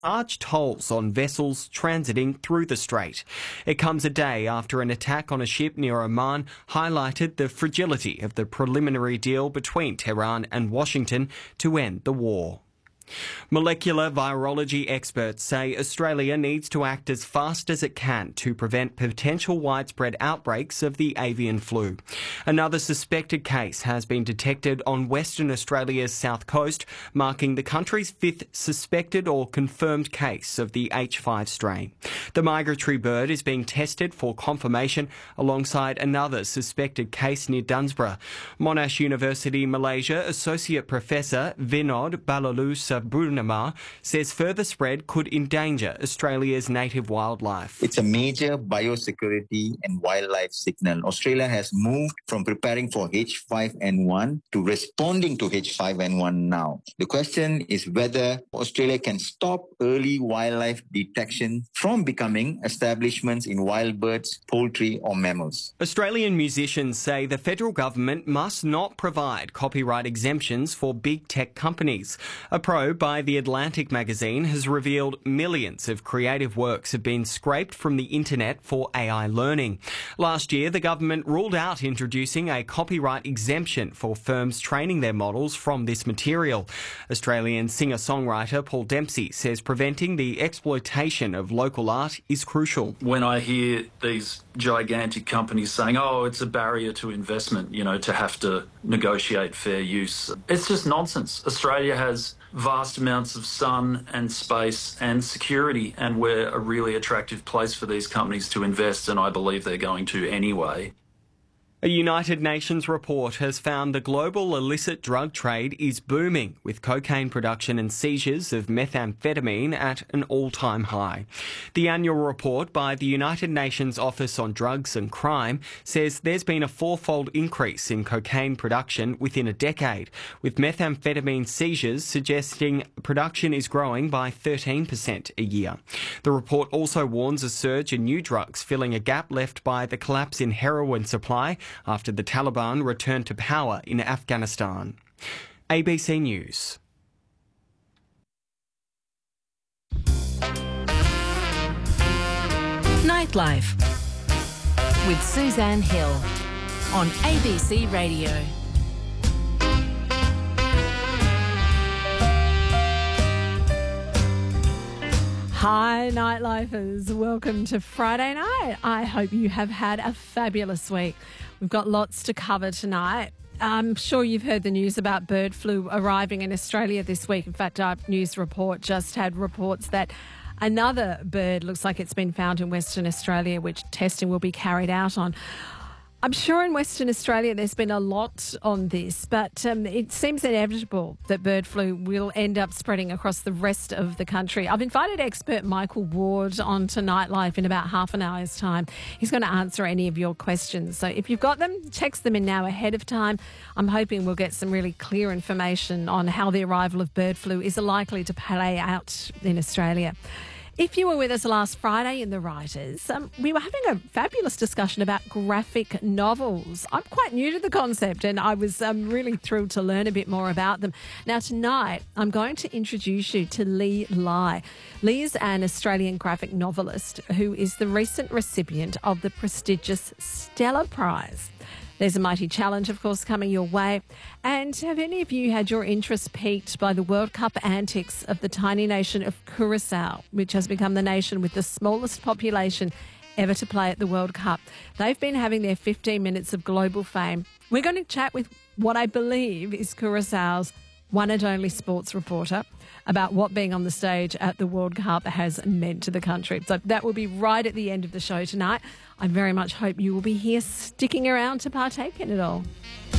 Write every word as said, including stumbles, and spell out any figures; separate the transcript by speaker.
Speaker 1: large tolls on vessels transiting through the strait. It comes a day after an attack on a ship near Oman highlighted the fragility of the preliminary deal between Tehran and Washington to end the war. Molecular virology experts say Australia needs to act as fast as it can to prevent potential widespread outbreaks of the avian flu. Another suspected case has been detected on Western Australia's south coast, marking the country's fifth suspected or confirmed case of the H five strain. The migratory bird is being tested for confirmation alongside another suspected case near Dunsborough. Monash University, Malaysia Associate Professor Vinod Balalu Subramaniam says further spread could endanger Australia's native wildlife.
Speaker 2: It's a major biosecurity and wildlife signal. Australia has moved from preparing for H five N one to responding to H five N one now. The question is whether Australia can stop early wildlife detection from becoming establishments in wild birds, poultry or mammals.
Speaker 1: Australian musicians say the federal government must not provide copyright exemptions for big tech companies. A probe by The Atlantic magazine has revealed millions of creative works have been scraped from the internet for A I learning. Last year, the government ruled out introducing a copyright exemption for firms training their models from this material. Australian singer-songwriter Paul Dempsey says preventing the exploitation of local art is crucial.
Speaker 3: When I hear these gigantic companies saying, oh, it's a barrier to investment, you know, to have to negotiate fair use, it's just nonsense. Australia has vast amounts of sun and space and security, and we're a really attractive place for these companies to invest, and I believe they're going to anyway.
Speaker 1: A United Nations report has found the global illicit drug trade is booming, with cocaine production and seizures of methamphetamine at an all-time high. The annual report by the United Nations Office on Drugs and Crime says there's been a fourfold increase in cocaine production within a decade, with methamphetamine seizures suggesting production is growing by thirteen percent a year. The report also warns a surge in new drugs, filling a gap left by the collapse in heroin supply after the Taliban returned to power in Afghanistan. A B C News.
Speaker 4: Nightlife with Suzanne Hill on A B C Radio.
Speaker 5: Hi, Nightlifers. Welcome to Friday night. I hope you have had a fabulous week. We've got lots to cover tonight. I'm sure you've heard the news about bird flu arriving in Australia this week. In fact, our news report just had reports that another bird looks like it's been found in Western Australia, which testing will be carried out on. I'm sure in Western Australia there's been a lot on this, but um, it seems inevitable that bird flu will end up spreading across the rest of the country. I've invited expert Michael Ward on to Nightlife in about half an hour's time. He's going to answer any of your questions. So if you've got them, text them in now ahead of time. I'm hoping we'll get some really clear information on how the arrival of bird flu is likely to play out in Australia. If you were with us last Friday in The Writers, um, we were having a fabulous discussion about graphic novels. I'm quite new to the concept and I was um, really thrilled to learn a bit more about them. Now, tonight, I'm going to introduce you to Lee Lai. Lee is an Australian graphic novelist who is the recent recipient of the prestigious Stella Prize. There's a mighty challenge, of course, coming your way. And have any of you had your interest piqued by the World Cup antics of the tiny nation of Curacao, which has become the nation with the smallest population ever to play at the World Cup? They've been having their fifteen minutes of global fame. We're going to chat with what I believe is Curaçao's one and only sports reporter about what being on the stage at the World Cup has meant to the country. So that will be right at the end of the show tonight. I very much hope you will be here sticking around to partake in it all.